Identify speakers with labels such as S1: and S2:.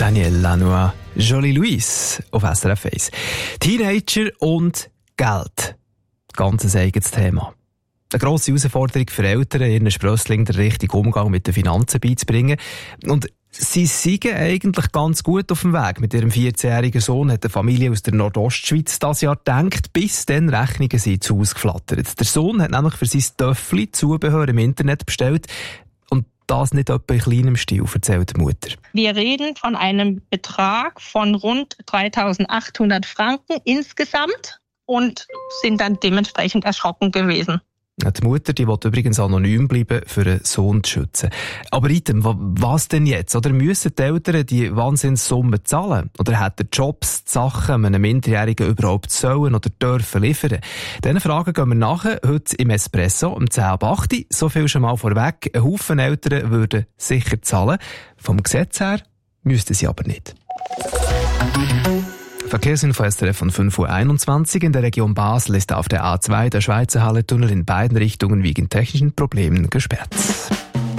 S1: Daniel Lanois, Jolie Louise auf SRF 1. Teenager und Geld. Ganz ein eigenes Thema. Eine grosse Herausforderung für Eltern, ihren Sprösslingen den richtigen Umgang mit den Finanzen beizubringen. Und sie sind eigentlich ganz gut auf dem Weg. Mit ihrem 14-jährigen Sohn hat eine Familie aus der Nordostschweiz das Jahr gedacht, bis dann Rechnungen sind zu Hause geflattert. Der Sohn hat nämlich für sein Töffli Zubehör im Internet bestellt. Und das nicht etwa in kleinem Stil, erzählt die Mutter.
S2: Wir reden von einem Betrag von rund 3.800 Franken insgesamt und sind dann dementsprechend erschrocken gewesen.
S1: Die Mutter, die will übrigens anonym bleiben, für den Sohn zu schützen. Aber Item, was denn jetzt? Oder müssen die Eltern die Wahnsinnssumme zahlen? Oder hat der Jobs die Sachen einem Minderjährigen überhaupt sollen oder dürfen liefern? Diesen Fragen gehen wir nachher, heute im Espresso um 10:08. So viel schon mal vorweg. Ein Haufen Eltern würden sicher zahlen. Vom Gesetz her müssten sie aber nicht. Verkehrsinfo SRF von 5:21 Uhr. In der Region Basel ist auf der A2 der Schweizer Halle-Tunnel in beiden Richtungen wegen technischen Problemen gesperrt.